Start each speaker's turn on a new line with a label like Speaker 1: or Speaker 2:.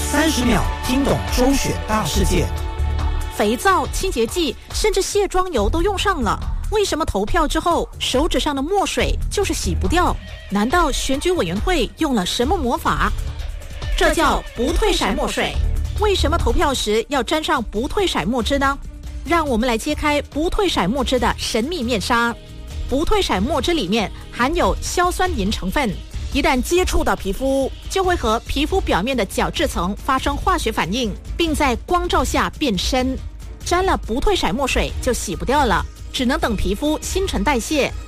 Speaker 1: 30秒听懂周选大事件。
Speaker 2: 肥皂、清洁剂，甚至卸妆油都用上了，为什么投票之后手指上的墨水就是洗不掉？难道选举委员会用了什么魔法？这叫不退色墨水。为什么投票时要沾上不退色墨汁呢？让我们来揭开不退色墨汁的神秘面纱。不退色墨汁里面含有硝酸银成分，一旦接触到皮肤，就会和皮肤表面的角质层发生化学反应，并在光照下变深。沾了不退色墨水就洗不掉了，只能等皮肤新陈代谢